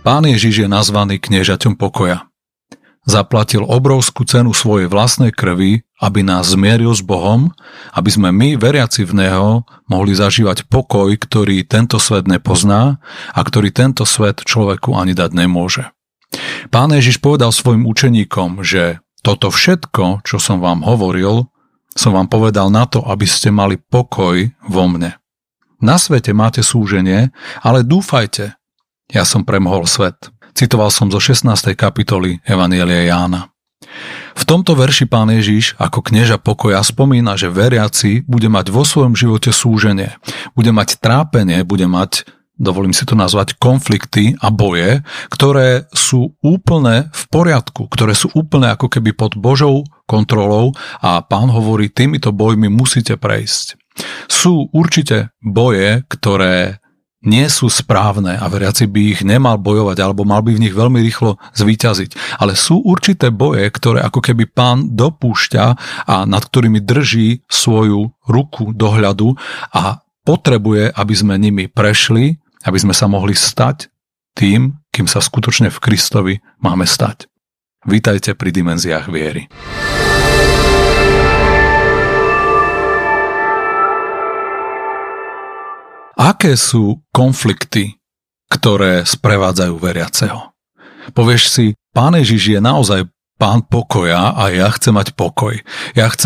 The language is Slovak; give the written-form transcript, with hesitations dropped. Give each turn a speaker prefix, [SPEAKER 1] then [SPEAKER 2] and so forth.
[SPEAKER 1] Pán Ježiš je nazvaný kniežaťom pokoja. Zaplatil obrovskú cenu svojej vlastnej krvi, aby nás zmieril s Bohom, aby sme my, veriaci v Neho, mohli zažívať pokoj, ktorý tento svet nepozná a ktorý tento svet človeku ani dať nemôže. Pán Ježiš povedal svojim učeníkom, že toto všetko, čo som vám hovoril, som vám povedal na to, aby ste mali pokoj vo mne. Na svete máte súženie, ale dúfajte, ja som premohol svet. Citoval som zo 16. kapitoly Evanjelia Jána. V tomto verši Pán Ježiš ako knieža pokoja spomína, že veriaci bude mať vo svojom živote súženie, bude mať trápenie, bude mať, dovolím si to nazvať, konflikty a boje, ktoré sú úplne v poriadku, ktoré sú úplne ako keby pod Božou kontrolou a Pán hovorí, týmito bojmi musíte prejsť. Sú určite boje, ktoré nie sú správne a veriaci by ich nemal bojovať alebo mal by v nich veľmi rýchlo zvíťaziť. Ale sú určité boje, ktoré ako keby Pán dopúšťa a nad ktorými drží svoju ruku dohľadu a potrebuje, aby sme nimi prešli, aby sme sa mohli stať tým, kým sa skutočne v Kristovi máme stať. Vítajte pri Dimenziách viery. Aké sú konflikty, ktoré sprevádzajú veriaceho? Povieš si, Pán Ježiš je naozaj Pán pokoja a ja chcem mať pokoj. Ja chcem